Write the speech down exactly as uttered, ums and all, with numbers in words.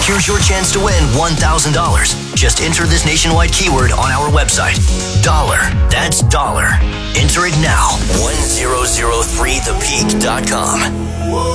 Here's your chance to win one thousand dollars. Just enter this nationwide keyword on our website. Dollar. That's dollar. Enter it now. one thousand three the peak dot com.